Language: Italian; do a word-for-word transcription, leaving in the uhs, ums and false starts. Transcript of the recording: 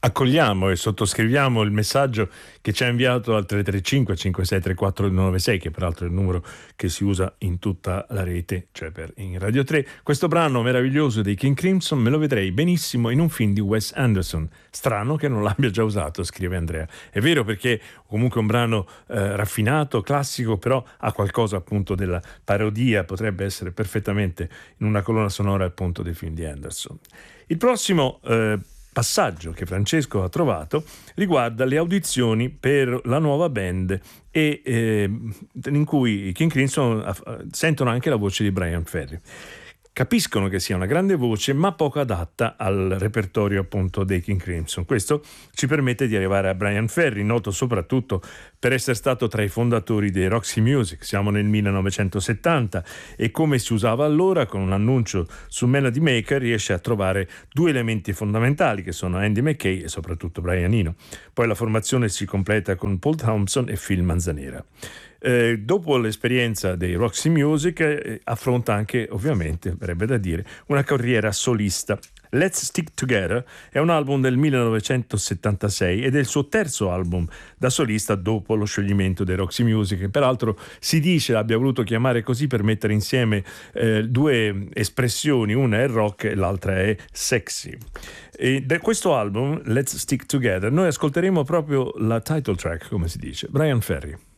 Accogliamo e sottoscriviamo il messaggio che ci ha inviato al tre tre cinque cinque sei tre quattro nove sei, che peraltro è il numero che si usa in tutta la rete, cioè per in Radio tre. Questo brano meraviglioso dei King Crimson me lo vedrei benissimo in un film di Wes Anderson. Strano che non l'abbia già usato, scrive Andrea. È vero, perché comunque è un brano eh, raffinato, classico, però ha qualcosa appunto della parodia, potrebbe essere perfettamente in una colonna sonora appunto dei film di Anderson. Il prossimo eh, passaggio che Francesco ha trovato riguarda le audizioni per la nuova band e eh, in cui i King Crimson eh, sentono anche la voce di Bryan Ferry. Capiscono che sia una grande voce, ma poco adatta al repertorio appunto dei King Crimson. Questo ci permette di arrivare a Bryan Ferry, noto soprattutto per essere stato tra i fondatori dei Roxy Music. Siamo nel millenovecentosettanta e, come si usava allora, con un annuncio su Melody Maker riesce a trovare due elementi fondamentali, che sono Andy McKay e soprattutto Brian Eno. Poi la formazione si completa con Paul Thompson e Phil Manzanera. Eh, dopo l'esperienza dei Roxy Music eh, affronta anche, ovviamente, verrebbe da dire, una carriera solista. Let's Stick Together è un album del millenovecentosettantasei ed è il suo terzo album da solista dopo lo scioglimento dei Roxy Music. Peraltro si dice l'abbia voluto chiamare così per mettere insieme eh, due espressioni, una è rock e l'altra è sexy. E da questo album, Let's Stick Together, noi ascolteremo proprio la title track, come si dice, Bryan Ferry.